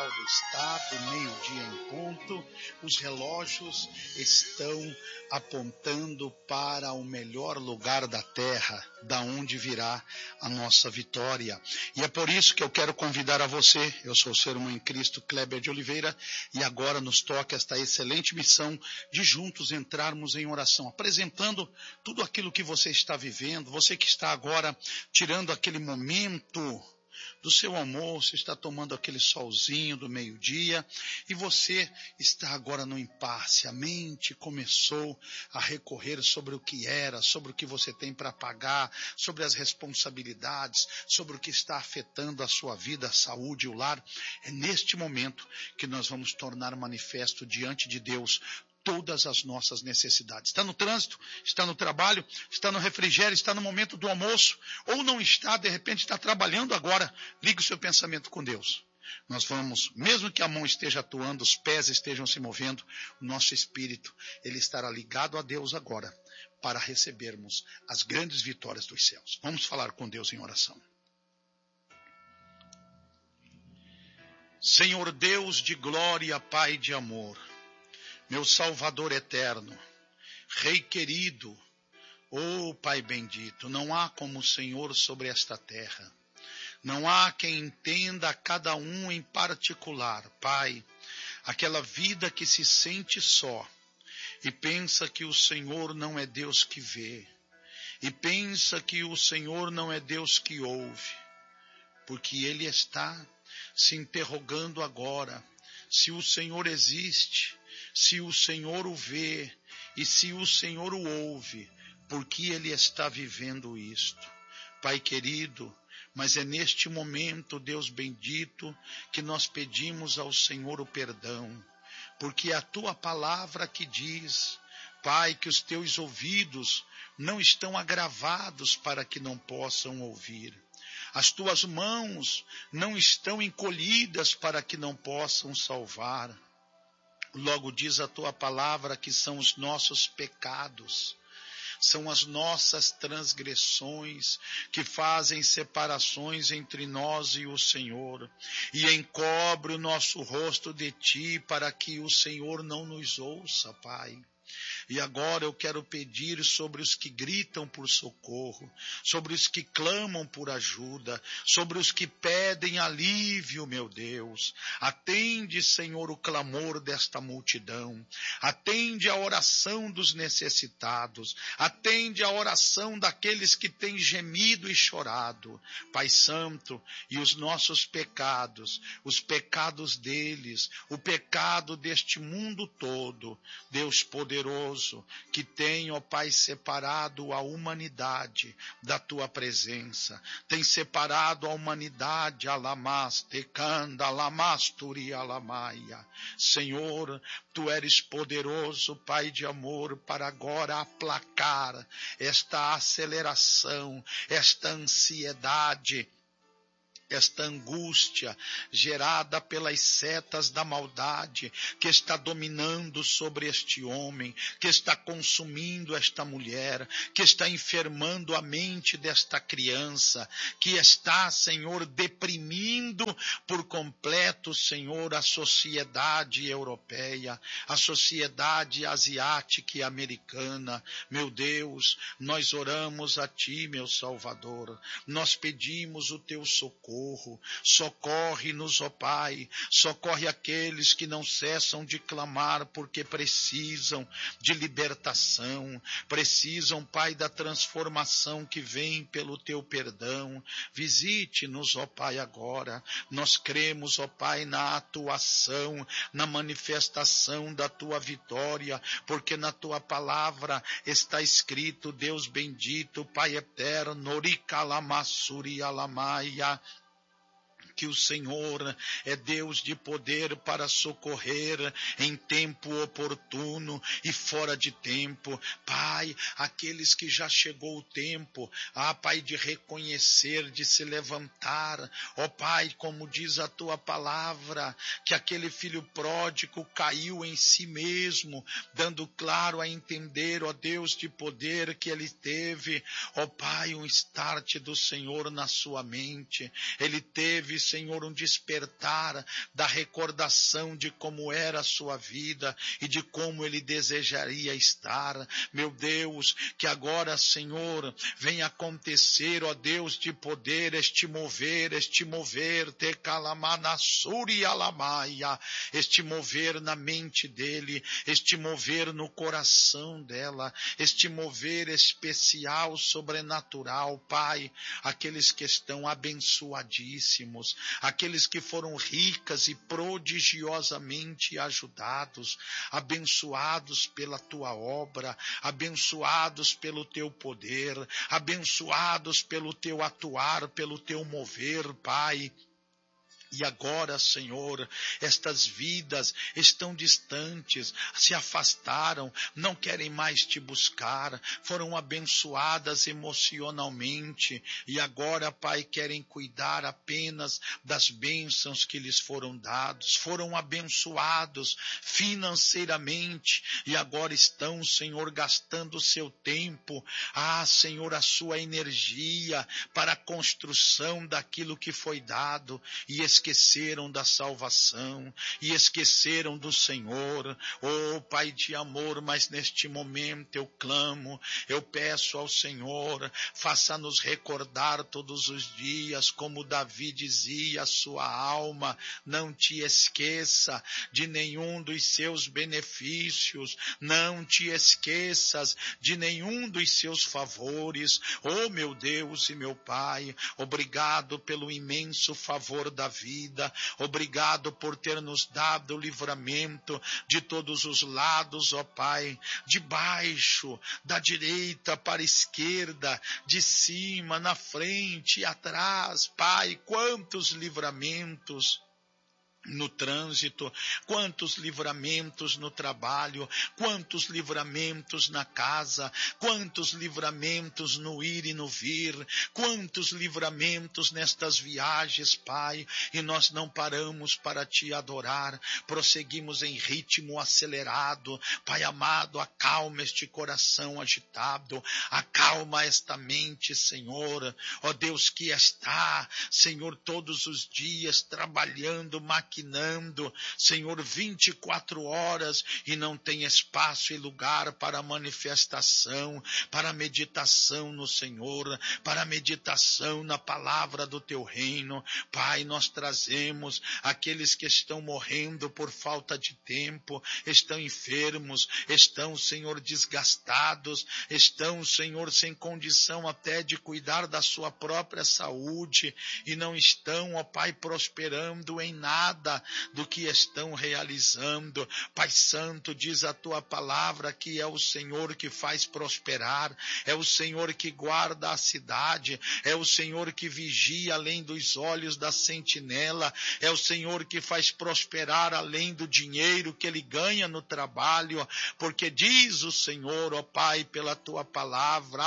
capital do estado, meio-dia em ponto. Os relógios estão apontando para o melhor lugar da terra, da onde virá a nossa vitória. E é por isso que eu quero convidar a você, eu sou o seu irmão em Cristo, Kleber de Oliveira, e agora nos toca esta excelente missão de juntos entrarmos em oração, apresentando tudo aquilo que você está vivendo, você que está agora tirando aquele momento do seu almoço, está tomando aquele solzinho do meio-dia, e você está agora no impasse. A mente começou a recorrer sobre o que era, sobre o que você tem para pagar, sobre as responsabilidades, sobre o que está afetando a sua vida, a saúde e o lar. É neste momento que nós vamos tornar manifesto diante de Deus todas as nossas necessidades. Está no trânsito, está no trabalho, está no refrigério, está no momento do almoço, ou não está, de repente está trabalhando agora. Ligue o seu pensamento com Deus. Nós vamos, mesmo que a mão esteja atuando, os pés estejam se movendo, o nosso espírito, ele estará ligado a Deus agora, para recebermos as grandes vitórias dos céus. Vamos falar com Deus em oração. Senhor Deus de glória, Pai de amor, meu Salvador eterno, Rei querido, ó Pai bendito, não há como o Senhor sobre esta terra. Não há quem entenda a cada um em particular, Pai, aquela vida que se sente só e pensa que o Senhor não é Deus que vê, e pensa que o Senhor não é Deus que ouve, porque Ele está se interrogando agora se o Senhor existe, se o Senhor o vê e se o Senhor o ouve, porque Ele está vivendo isto. Pai querido, mas é neste momento, Deus bendito, que nós pedimos ao Senhor o perdão, porque é a Tua palavra que diz, Pai, que os Teus ouvidos não estão agravados para que não possam ouvir. As Tuas mãos não estão encolhidas para que não possam salvar. Logo diz a Tua palavra que são os nossos pecados, são as nossas transgressões que fazem separações entre nós e o Senhor, e encobre o nosso rosto de Ti para que o Senhor não nos ouça, Pai. E agora eu quero pedir sobre os que gritam por socorro, sobre os que clamam por ajuda, sobre os que pedem alívio, meu Deus. Atende, Senhor, o clamor desta multidão. Atende a oração dos necessitados. Atende a oração daqueles que têm gemido e chorado. Pai Santo, e os nossos pecados, os pecados deles, o pecado deste mundo todo, Deus poderoso, que tem, ó Pai, separado a humanidade da Tua presença, tem separado a humanidade, alamas, tecanda, alamasturi, alamaia. Senhor, Tu eres poderoso, Pai de amor, para agora aplacar esta aceleração, esta ansiedade, esta angústia gerada pelas setas da maldade que está dominando sobre este homem, que está consumindo esta mulher, que está enfermando a mente desta criança, que está, Senhor, deprimindo por completo, Senhor, a sociedade europeia, a sociedade asiática e americana. Meu Deus, nós oramos a Ti, meu Salvador, nós pedimos o Teu socorro. Socorre-nos, ó Pai, socorre aqueles que não cessam de clamar porque precisam de libertação, precisam, Pai, da transformação que vem pelo Teu perdão. Visite-nos, ó Pai, agora. Nós cremos, ó Pai, na atuação, na manifestação da Tua vitória, porque na Tua palavra está escrito, Deus bendito, Pai eterno, oricalamassuri alamaia, que o Senhor é Deus de poder para socorrer em tempo oportuno e fora de tempo. Pai, aqueles que já chegou o tempo, Pai, de reconhecer, de se levantar, Pai, como diz a Tua palavra, que aquele filho pródigo caiu em si mesmo, dando claro a entender, Deus de poder, que ele teve, Pai, um start do Senhor na sua mente, ele teve, Senhor, um despertar da recordação de como era a sua vida e de como ele desejaria estar. Meu Deus, que agora, Senhor, venha acontecer, ó Deus de poder, este mover, te calamanassuri alamaia, este mover na mente dele, este mover no coração dela, este mover especial, sobrenatural, Pai, aqueles que estão abençoadíssimos, aqueles que foram ricas e prodigiosamente ajudados, abençoados pela tua obra, abençoados pelo teu poder, abençoados pelo teu atuar, pelo teu mover, Pai. E agora, Senhor, estas vidas estão distantes, se afastaram, não querem mais te buscar, foram abençoadas emocionalmente e agora, Pai, querem cuidar apenas das bênçãos que lhes foram dados, foram abençoados financeiramente e agora estão, Senhor, gastando o seu tempo, Senhor, a sua energia para a construção daquilo que foi dado e esqueceram da salvação e esqueceram do Senhor. Oh, Pai de amor, mas neste momento eu clamo, eu peço ao Senhor, faça-nos recordar todos os dias, como Davi dizia à sua alma, não te esqueça de nenhum dos seus benefícios, não te esqueças de nenhum dos seus favores. Oh, meu Deus e meu Pai, obrigado pelo imenso favor da vida, obrigado por ter nos dado o livramento de todos os lados, ó Pai, de baixo, da direita para a esquerda, de cima, na frente e atrás, Pai, quantos livramentos no trânsito, quantos livramentos no trabalho, quantos livramentos na casa, quantos livramentos no ir e no vir, quantos livramentos nestas viagens, Pai, e nós não paramos para te adorar, prosseguimos em ritmo acelerado. Pai amado, acalma este coração agitado, acalma esta mente, Senhor, ó Deus, que está, Senhor, todos os dias trabalhando, maquinando, Senhor, 24 horas e não tem espaço e lugar para manifestação, para meditação no Senhor, para meditação na palavra do teu reino. Pai, nós trazemos aqueles que estão morrendo por falta de tempo, estão enfermos, estão, Senhor, desgastados, estão, Senhor, sem condição até de cuidar da sua própria saúde e não estão, ó Pai, prosperando em nada do que estão realizando. Pai Santo, diz a tua palavra que é o Senhor que faz prosperar, é o Senhor que guarda a cidade, é o Senhor que vigia além dos olhos da sentinela, é o Senhor que faz prosperar além do dinheiro que ele ganha no trabalho, porque diz o Senhor, ó Pai, pela tua palavra,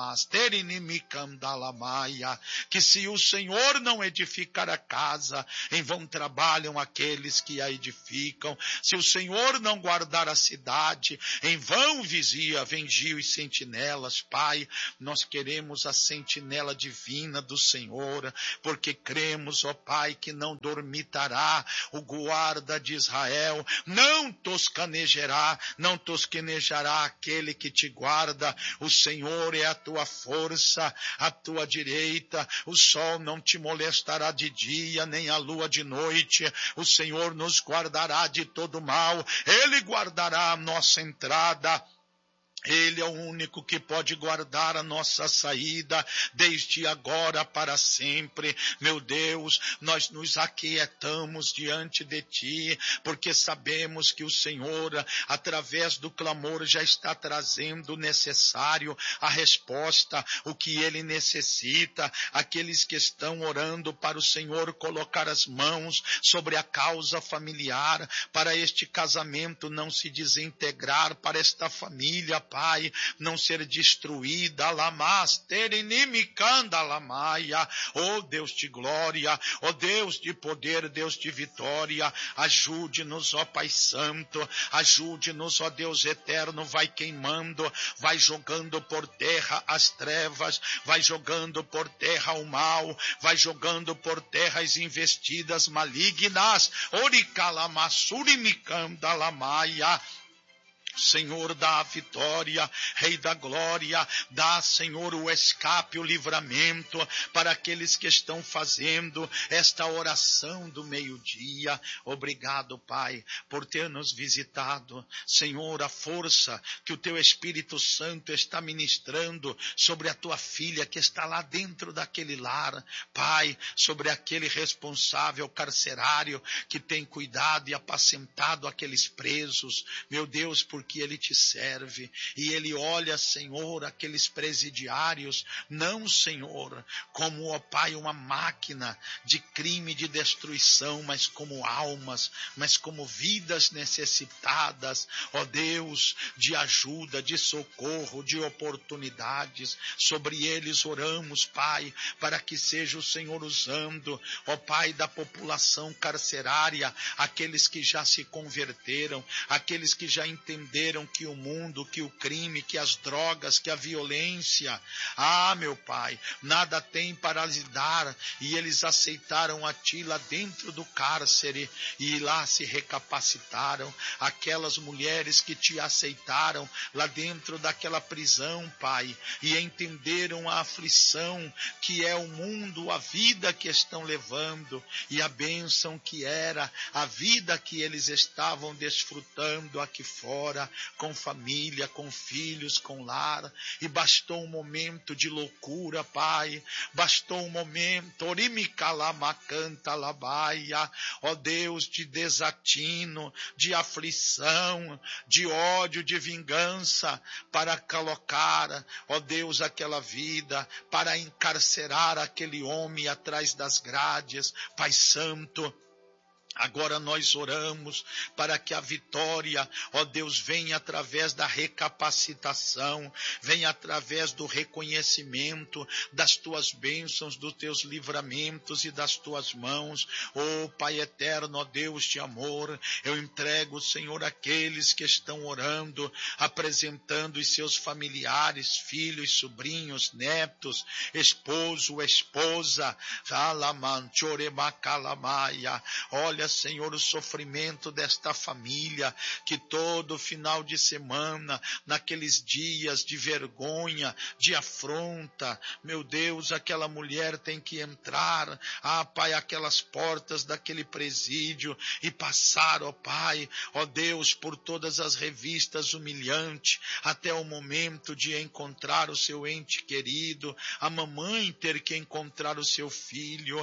que se o Senhor não edificar a casa, em vão trabalham aqueles que a edificam. Se o Senhor não guardar a cidade, em vão vigia e sentinelas. Pai, nós queremos a sentinela divina do Senhor, porque cremos, ó Pai, que não dormitará o guarda de Israel, não tosquenejará aquele que te guarda. O Senhor é a tua força, a tua direita, o sol não te molestará de dia, nem a lua de noite. O Senhor nos guardará de todo mal, Ele guardará a nossa entrada, Ele é o único que pode guardar a nossa saída, desde agora para sempre. Meu Deus, nós nos aquietamos diante de Ti, porque sabemos que o Senhor, através do clamor, já está trazendo o necessário, a resposta, o que Ele necessita. Aqueles que estão orando para o Senhor colocar as mãos sobre a causa familiar, para este casamento não se desintegrar, para esta família, Pai, não ser destruída, lamaster inimicanda lamaia, oh Deus de glória, oh Deus de poder, Deus de vitória, ajude-nos, ó Pai Santo, ajude-nos, ó Deus eterno, vai queimando, vai jogando por terra as trevas, vai jogando por terra o mal, vai jogando por terra as investidas malignas, oricalamassurimicanda lamaia. Senhor, dá a vitória, Rei da glória, dá, Senhor, o escape, o livramento para aqueles que estão fazendo esta oração do meio-dia. Obrigado, Pai, por ter nos visitado. Senhor, a força que o Teu Espírito Santo está ministrando sobre a Tua filha que está lá dentro daquele lar. Pai, sobre aquele responsável carcerário que tem cuidado e apacentado aqueles presos. Meu Deus, porque ele te serve, e ele olha, Senhor, aqueles presidiários, não, Senhor, como, ó Pai, uma máquina de crime, de destruição, mas como almas, mas como vidas necessitadas, ó Deus, de ajuda, de socorro, de oportunidades. Sobre eles oramos, Pai, para que seja o Senhor usando, ó Pai, da população carcerária, aqueles que já se converteram, aqueles que já entenderam que o mundo, que o crime, que as drogas, que a violência, meu Pai, nada tem para lhes dar, e eles aceitaram a Ti lá dentro do cárcere, e lá se recapacitaram. Aquelas mulheres que Te aceitaram lá dentro daquela prisão, Pai, e entenderam a aflição que é o mundo, a vida que estão levando, e a bênção que era a vida que eles estavam desfrutando aqui fora, com família, com filhos, com lar, e bastou um momento de loucura, Pai, bastou um momento, orimicalamacanta labaia, ó Deus, de desatino, de aflição, de ódio, de vingança, para colocar, ó Deus, aquela vida, para encarcerar aquele homem atrás das grades. Pai Santo, agora nós oramos para que a vitória, ó Deus, venha através da recapacitação, venha através do reconhecimento das Tuas bênçãos, dos Teus livramentos e das Tuas mãos. Ó Pai eterno, ó Deus de amor, eu entrego, Senhor, aqueles que estão orando, apresentando os seus familiares, filhos, sobrinhos, netos, esposo, esposa, olha, Senhor, o sofrimento desta família, que todo final de semana, naqueles dias de vergonha, de afronta, meu Deus, aquela mulher tem que entrar, Pai, aquelas portas daquele presídio e passar, ó Pai, ó Deus, por todas as revistas humilhantes, até o momento de encontrar o seu ente querido, a mamãe ter que encontrar o seu filho,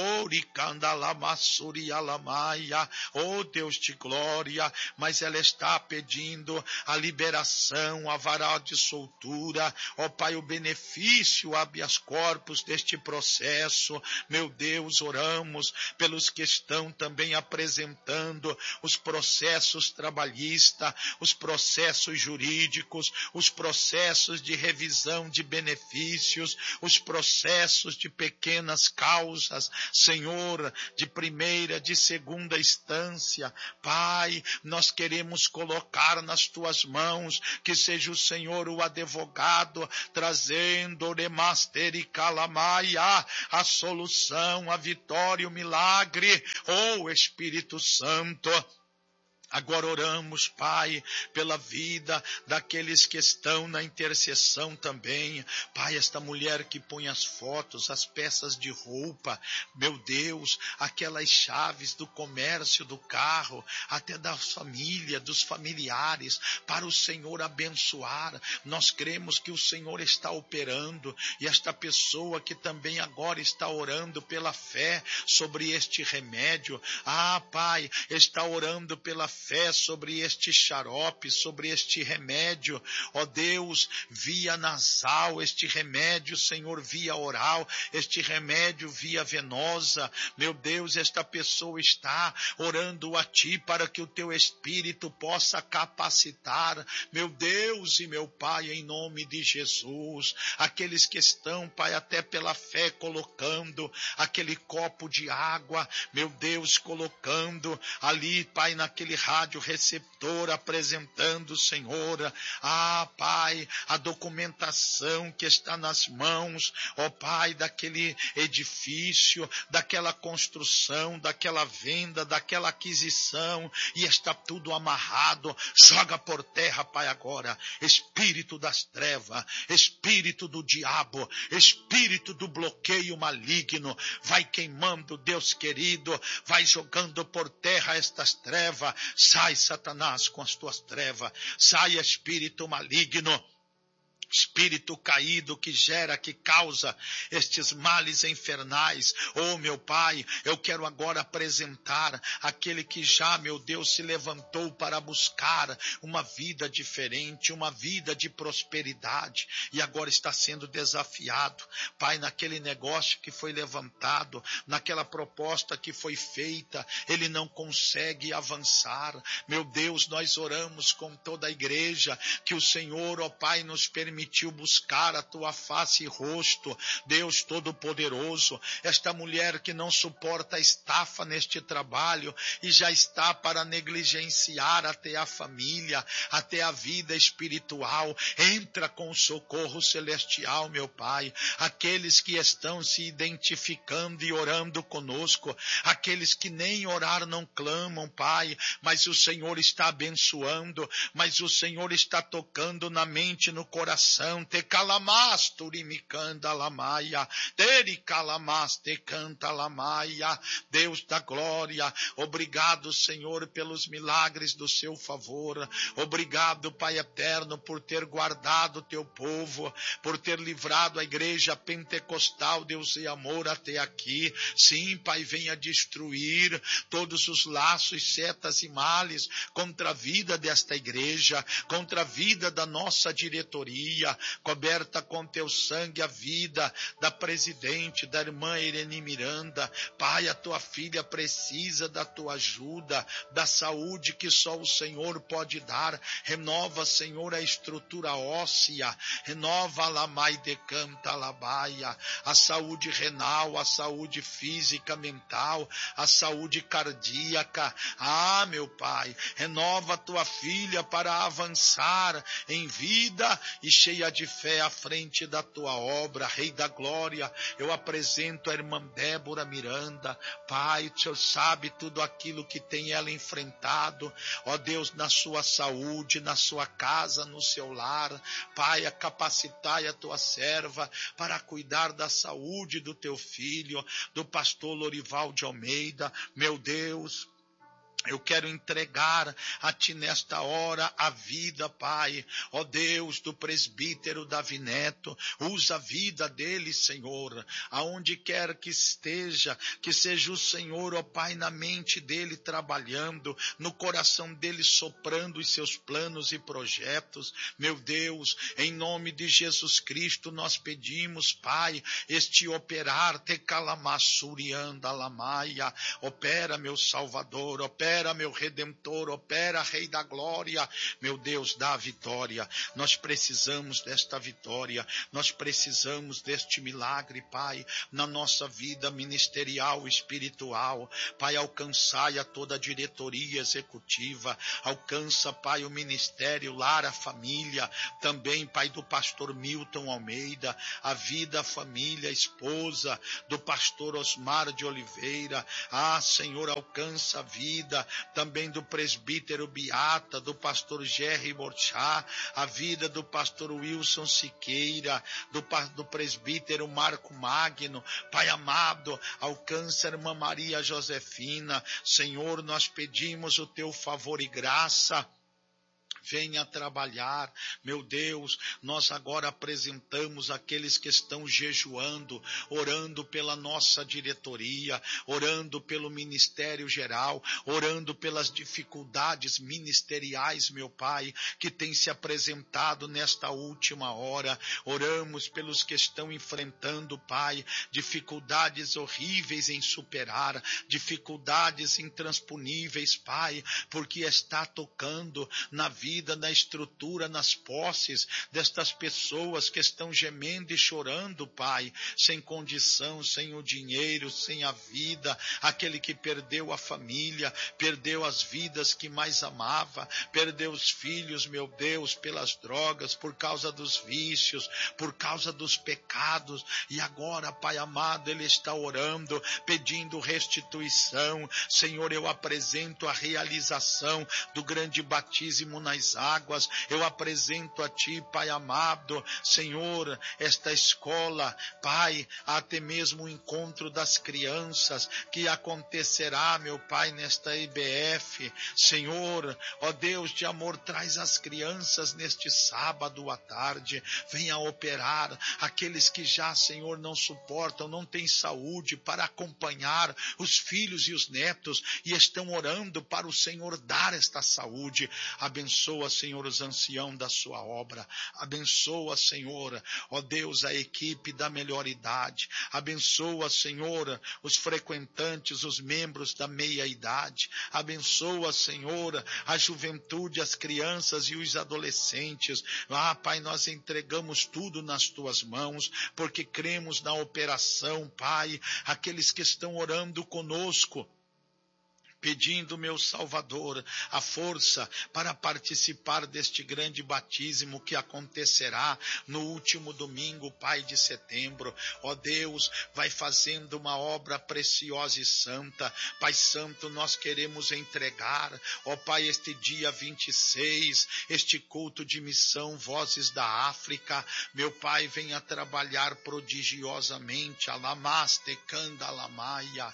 oh Deus de glória, mas ela está pedindo a liberação, a varal de soltura, ó Pai, o benefício, habeas corpus deste processo. Meu Deus, oramos pelos que estão também apresentando os processos trabalhistas, os processos jurídicos, os processos de revisão de benefícios, os processos de pequenas causas, Senhor, de primeira, de segunda instância. Pai, nós queremos colocar nas Tuas mãos, que seja o Senhor o advogado, trazendo remaster e calamaia, a solução, a vitória, o milagre. Oh Espírito Santo, agora oramos, Pai, pela vida daqueles que estão na intercessão também. Pai, esta mulher que põe as fotos, as peças de roupa, meu Deus, aquelas chaves do comércio, do carro, até da família, dos familiares, para o Senhor abençoar. Nós cremos que o Senhor está operando, e esta pessoa que também agora está orando pela fé sobre este remédio, Pai, está orando pela fé fé sobre este xarope, sobre este remédio, ó Deus, via nasal, este remédio, Senhor, via oral, este remédio via venosa. Meu Deus, esta pessoa está orando a Ti para que o Teu Espírito possa capacitar, meu Deus e meu Pai, em nome de Jesus, aqueles que estão, Pai, até pela fé colocando aquele copo de água, meu Deus, colocando ali, Pai, naquele rádio receptor, apresentando, Senhor, Pai, a documentação que está nas mãos, ó Pai, daquele edifício, daquela construção, daquela venda, daquela aquisição, e está tudo amarrado. Joga por terra, Pai, agora, espírito das trevas, espírito do diabo, espírito do bloqueio maligno, vai queimando, Deus querido, vai jogando por terra estas trevas. Sai, Satanás, com as tuas trevas, sai, espírito maligno, espírito caído que gera, que causa estes males infernais. Oh, meu Pai, eu quero agora apresentar aquele que já, meu Deus, se levantou para buscar uma vida diferente, uma vida de prosperidade, e agora está sendo desafiado, Pai, naquele negócio que foi levantado, naquela proposta que foi feita, ele não consegue avançar. Meu Deus, nós oramos com toda a igreja, que o Senhor, ó Pai, nos permitiu buscar a tua face e rosto, Deus Todo-Poderoso. Esta mulher que não suporta a estafa neste trabalho e já está para negligenciar até a família, até a vida espiritual, entra com o socorro celestial, meu Pai. Aqueles que estão se identificando e orando conosco, aqueles que nem orar não clamam, Pai, mas o Senhor está abençoando, mas o Senhor está tocando na mente, no coração. Te calamas, turimicanda lamaia, teri calamas, te canta lamaia. Deus da glória, obrigado, Senhor, pelos milagres do seu favor. Obrigado, Pai eterno, por ter guardado o teu povo, por ter livrado a igreja pentecostal, Deus e amor, até aqui. Sim, Pai, venha destruir todos os laços, setas e males contra a vida desta igreja, contra a vida da nossa diretoria, coberta com teu sangue a vida da presidente, da irmã Irene Miranda. Pai, a tua filha precisa da tua ajuda, da saúde que só o Senhor pode dar. Renova, Senhor, a estrutura óssea, renova a lamai de canta labaia, a saúde renal, a saúde física, mental, a saúde cardíaca. Meu Pai, renova a tua filha para avançar em vida e cheia de fé à frente da tua obra. Rei da glória, eu apresento a irmã Débora Miranda. Pai, o Senhor sabe tudo aquilo que tem ela enfrentado, ó Deus, na sua saúde, na sua casa, no seu lar. Pai, capacitai a tua serva para cuidar da saúde do teu filho, do pastor Lorival de Almeida. Meu Deus, eu quero entregar a Ti nesta hora a vida, Pai, ó Deus, do presbítero Davi Neto. Usa a vida dele, Senhor, aonde quer que esteja, que seja o Senhor, ó Pai, na mente dele trabalhando, no coração dele soprando os seus planos e projetos. Meu Deus, em nome de Jesus Cristo, nós pedimos, Pai, este operar, te calamassurianda lamaia, opera, meu Salvador, opera, meu Redentor, opera, Rei da glória. Meu Deus, dá a vitória. Nós precisamos desta vitória, nós precisamos deste milagre, Pai, na nossa vida ministerial, espiritual. Pai, alcançai a toda a diretoria executiva, alcança, Pai, o ministério, lar, a família, também, Pai, do pastor Milton Almeida, a vida, a família, a esposa do pastor Osmar de Oliveira. Senhor, alcança a vida também do presbítero Beata, do pastor Jerry Borchá, a vida do pastor Wilson Siqueira, do presbítero Marco Magno. Pai amado, alcança a irmã Maria Josefina. Senhor, nós pedimos o teu favor e graça. venha trabalhar. Meu Deus, nós agora apresentamos aqueles que estão jejuando, orando pela nossa diretoria, orando pelo Ministério Geral, orando pelas dificuldades ministeriais, meu Pai, que tem se apresentado nesta última hora. Oramos pelos que estão enfrentando, Pai, dificuldades horríveis em superar, dificuldades intransponíveis, Pai, porque está tocando na vida, na estrutura, nas posses destas pessoas que estão gemendo e chorando, Pai, sem condição, sem o dinheiro, sem a vida, aquele que perdeu a família, perdeu as vidas que mais amava, perdeu os filhos, meu Deus, pelas drogas, por causa dos vícios, por causa dos pecados, e agora, Pai amado, ele está orando, pedindo restituição. Senhor, eu apresento a realização do grande batismo nas águas, eu apresento a Ti, Pai amado, Senhor, esta escola, Pai, até mesmo o encontro das crianças que acontecerá, meu Pai, nesta IBF. Senhor, ó Deus de amor, traz as crianças neste sábado à tarde, venha operar aqueles que já, Senhor, não suportam, não têm saúde para acompanhar os filhos e os netos e estão orando para o Senhor dar esta saúde. Abençoa, Senhor, os anciãos da sua obra. Abençoa, Senhor, ó Deus, a equipe da melhor idade. Abençoa, Senhor, os frequentantes, os membros da meia idade. Abençoa, Senhor, a juventude, as crianças e os adolescentes. Pai, nós entregamos tudo nas Tuas mãos, porque cremos na operação, Pai. Aqueles que estão orando conosco, pedindo, meu Salvador, a força para participar deste grande batismo que acontecerá no último domingo, Pai, de setembro. Ó Deus, vai fazendo uma obra preciosa e santa. Pai Santo, nós queremos entregar, ó Pai, este dia 26, este culto de missão Vozes da África. Meu Pai, venha trabalhar prodigiosamente. Alamaste Kandalamaia,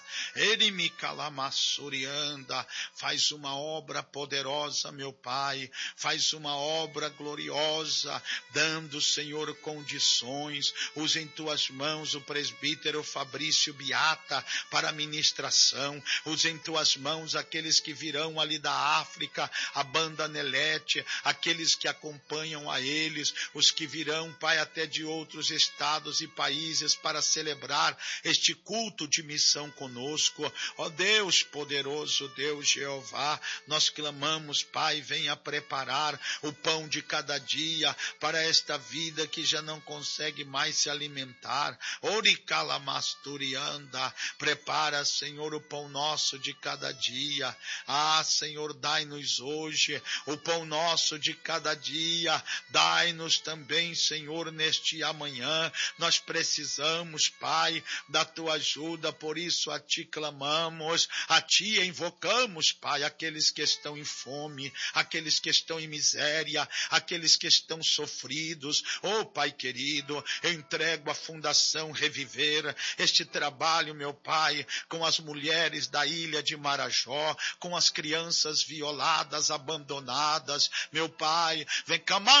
Erimikalamasurian. Faz uma obra poderosa, meu Pai, faz uma obra gloriosa, dando, Senhor, condições. Usa em Tuas mãos o presbítero Fabrício Beata para a ministração. Usa em Tuas mãos aqueles que virão ali da África, a banda Nelete, aqueles que acompanham a eles, os que virão, Pai, até de outros estados e países para celebrar este culto de missão conosco. Ó Deus poderoso, Deus Jeová, nós clamamos, Pai, venha preparar o pão de cada dia para esta vida que já não consegue mais se alimentar. Oricalamastorianda, prepara, Senhor, o pão nosso de cada dia. Senhor, dai-nos hoje o pão nosso de cada dia. Dai-nos também, Senhor, neste amanhã. Nós precisamos, Pai, da Tua ajuda, por isso a Ti clamamos, a Ti invocamos, Pai, aqueles que estão em fome, aqueles que estão em miséria, aqueles que estão sofridos. Pai querido, eu entrego a Fundação Reviver, este trabalho, meu Pai, com as mulheres da ilha de Marajó, com as crianças violadas, abandonadas. Meu Pai, vem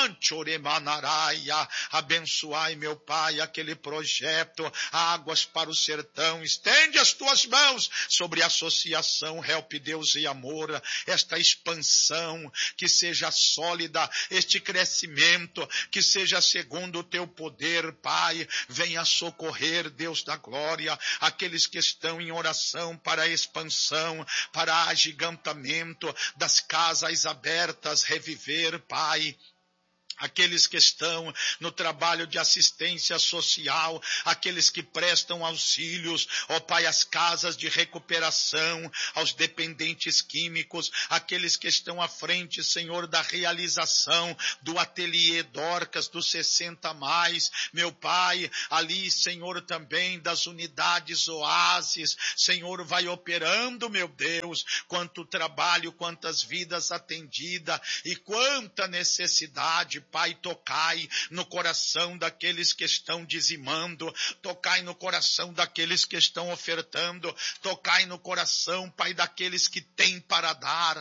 Camanchoremanaraia, abençoai, meu Pai, aquele projeto Águas para o Sertão. Estende as Tuas mãos sobre a associação Help Deus e Amor, esta expansão, que seja sólida, este crescimento, que seja segundo o Teu poder, Pai. Venha socorrer, Deus da glória, aqueles que estão em oração para a expansão, para agigantamento das casas abertas, Reviver, Pai. Aqueles que estão no trabalho de assistência social, aqueles que prestam auxílios, Pai, às casas de recuperação, aos dependentes químicos, aqueles que estão à frente, Senhor, da realização do ateliê Dorcas, dos 60+, meu Pai, ali, Senhor, também das unidades Oásis, Senhor, vai operando, meu Deus, quanto trabalho, quantas vidas atendidas e quanta necessidade, Pai, tocai no coração daqueles que estão dizimando, tocai no coração daqueles que estão ofertando, tocai no coração, Pai, daqueles que têm para dar,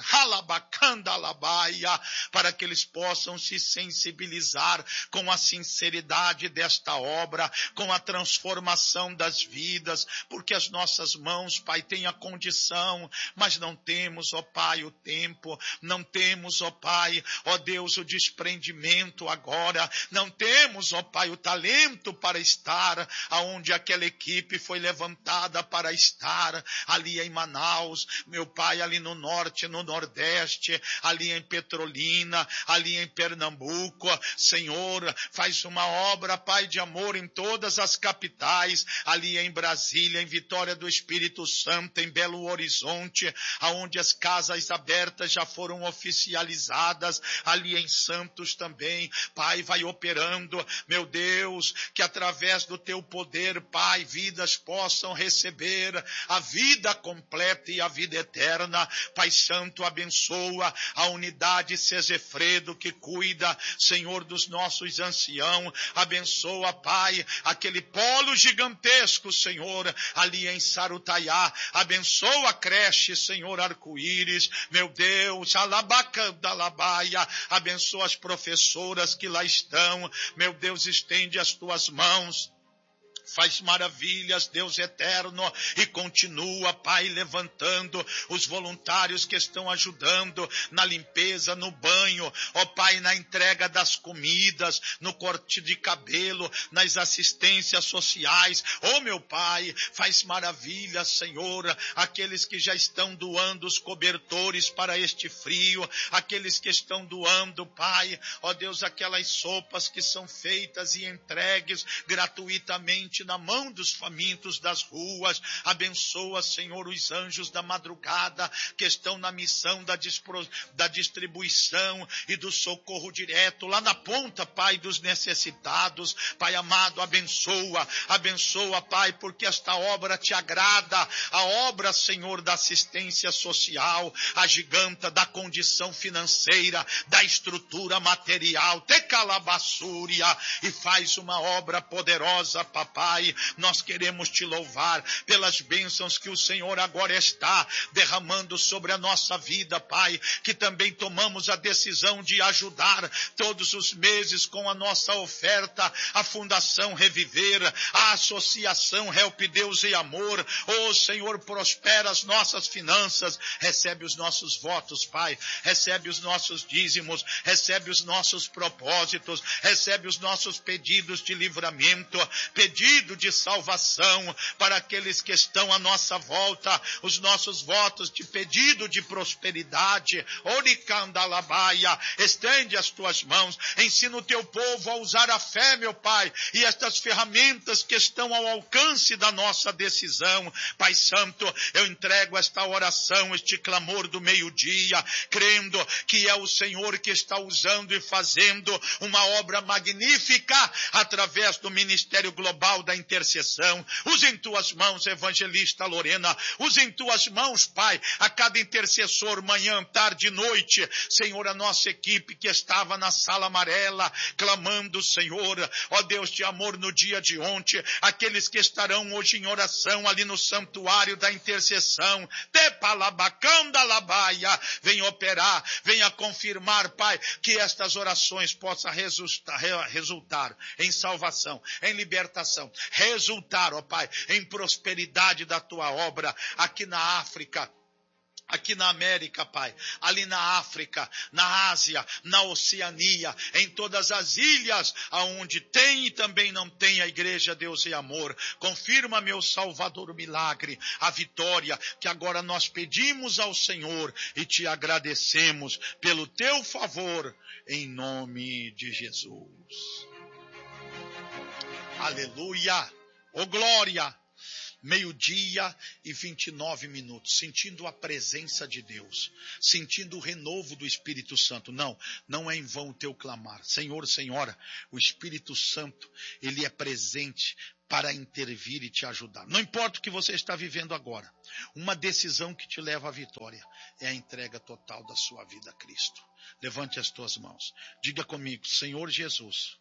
para que eles possam se sensibilizar com a sinceridade desta obra, com a transformação das vidas, porque as nossas mãos, Pai, têm a condição, mas não temos, ó Pai, o tempo, não temos, ó Pai, ó Deus, o desprendimento agora, não temos, ó Pai, o talento para estar aonde aquela equipe foi levantada para estar, ali em Manaus, meu Pai, ali no norte, no nordeste, ali em Petrolina, ali em Pernambuco. Senhor, faz uma obra, Pai, de amor em todas as capitais, ali em Brasília, em Vitória do Espírito Santo, em Belo Horizonte, aonde as casas abertas já foram oficializadas, ali em Santos também. Pai, vai operando, meu Deus, que através do teu poder, Pai, vidas possam receber a vida completa e a vida eterna. Pai Santo, abençoa a unidade Sesefredo que cuida, Senhor, dos nossos anciãos. Abençoa, Pai, aquele polo gigantesco, Senhor, ali em Sarutaiá. Abençoa a creche, Senhor, Arco-Íris. Meu Deus, Alabacandalabaia. Abençoa as professoras que lá estão. Meu Deus, estende as tuas mãos. Faz maravilhas, Deus eterno, e continua, Pai, levantando os voluntários que estão ajudando na limpeza, no banho, ó Pai, na entrega das comidas, no corte de cabelo, nas assistências sociais. Ó meu Pai, faz maravilhas, Senhor, aqueles que já estão doando os cobertores para este frio, aqueles que estão doando, Pai, ó Deus, aquelas sopas que são feitas e entregues gratuitamente na mão dos famintos das ruas. Abençoa, Senhor, os anjos da madrugada que estão na missão da distribuição e do socorro direto lá na ponta, Pai, dos necessitados. Pai amado, abençoa, Pai, porque esta obra te agrada, a obra, Senhor, da assistência social, a giganta da condição financeira, da estrutura material, te calabassúria, e faz uma obra poderosa, papai. Nós queremos te louvar pelas bênçãos que o Senhor agora está derramando sobre a nossa vida, Pai, que também tomamos a decisão de ajudar todos os meses com a nossa oferta, a Fundação Reviver, a Associação Help Deus e Amor. Oh Senhor, prospera as nossas finanças, recebe os nossos votos, Pai, recebe os nossos dízimos, recebe os nossos propósitos, recebe os nossos pedidos de livramento, pedido de salvação para aqueles que estão à nossa volta, os nossos votos de pedido de prosperidade. Oricandalabaia, estende as tuas mãos, ensina o teu povo a usar a fé, meu Pai, e estas ferramentas que estão ao alcance da nossa decisão. Pai Santo, eu entrego esta oração, este clamor do meio-dia, crendo que é o Senhor que está usando e fazendo uma obra magnífica através do Ministério Global da Intercessão. Usa em tuas mãos, evangelista Lorena, usa em tuas mãos, Pai, a cada intercessor, manhã, tarde e noite, Senhor, a nossa equipe que estava na sala amarela, clamando, Senhor, ó Deus de amor, no dia de ontem, aqueles que estarão hoje em oração ali no santuário da intercessão, Tepalabacandalabaia, vem operar, venha confirmar, Pai, que estas orações possam resultar em salvação, em libertação, resultar, ó Pai, em prosperidade da tua obra aqui na África, aqui na América, Pai, ali na África, na Ásia, na Oceania, em todas as ilhas, aonde tem e também não tem a igreja Deus e Amor. Confirma, meu Salvador, o milagre, a vitória que agora nós pedimos ao Senhor e te agradecemos pelo teu favor, em nome de Jesus. Aleluia! Oh glória! 12:29, sentindo a presença de Deus, sentindo o renovo do Espírito Santo. Não é em vão o teu clamar. Senhor, Senhora, o Espírito Santo, ele é presente para intervir e te ajudar. Não importa o que você está vivendo agora, uma decisão que te leva à vitória é a entrega total da sua vida a Cristo. Levante as tuas mãos. Diga comigo: Senhor Jesus,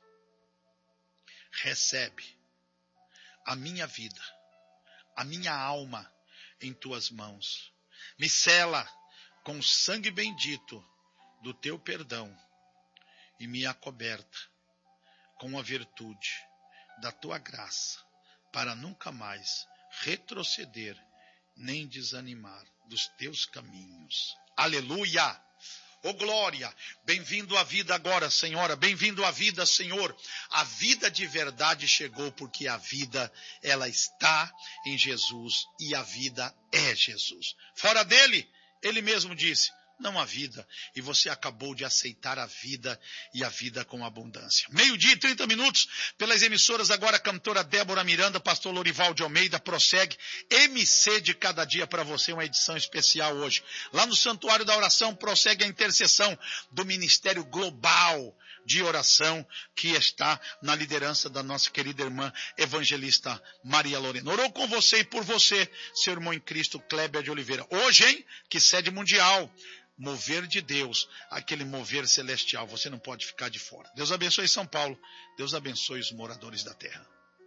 recebe a minha vida, a minha alma em tuas mãos. Me sela com o sangue bendito do teu perdão e me acoberta com a virtude da tua graça, para nunca mais retroceder nem desanimar dos teus caminhos. Aleluia! Oh glória! Bem-vindo à vida agora, Senhora. Bem-vindo à vida, Senhor. A vida de verdade chegou, porque a vida, ela está em Jesus e a vida é Jesus. Fora dele, ele mesmo disse, não há vida. E você acabou de aceitar a vida e a vida com abundância. 12:30, pelas emissoras agora, cantora Débora Miranda, pastor Lorival de Almeida, prossegue. MC de cada dia para você, uma edição especial hoje. Lá no Santuário da Oração, prossegue a intercessão do Ministério Global de Oração, que está na liderança da nossa querida irmã evangelista Maria Lorena. Orou com você e por você, seu irmão em Cristo, Kleber de Oliveira. Hoje, hein? Que sede mundial. Mover de Deus, aquele mover celestial, você não pode ficar de fora. Deus abençoe São Paulo, Deus abençoe os moradores da terra.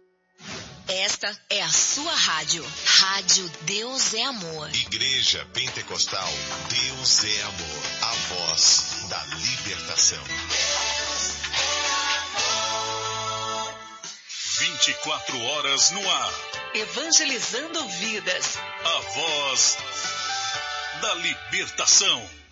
Esta é a sua rádio, Rádio Deus é Amor. Igreja Pentecostal, Deus é Amor, a voz da libertação. Deus é amor. 24 horas no ar. Evangelizando vidas. A voz da libertação.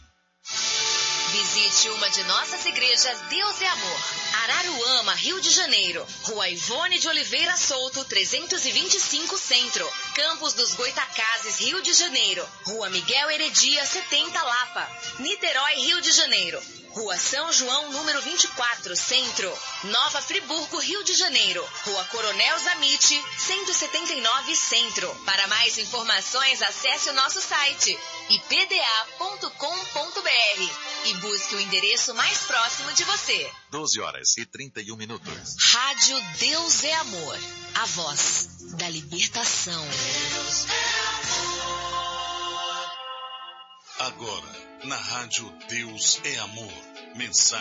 Visite uma de nossas igrejas Deus é Amor. Araruama, Rio de Janeiro. Rua Ivone de Oliveira Souto, 325 Centro. Campos dos Goitacazes, Rio de Janeiro. Rua Miguel Heredia, 70 Lapa. Niterói, Rio de Janeiro. Rua São João, número 24, Centro. Nova Friburgo, Rio de Janeiro. Rua Coronel Zamite, 179, Centro. Para mais informações, acesse o nosso site ipda.com.br e busque o endereço mais próximo de você. 12:31. Rádio Deus é Amor, a voz da libertação. Deus é amor. Agora, na Rádio Deus é Amor, mensagem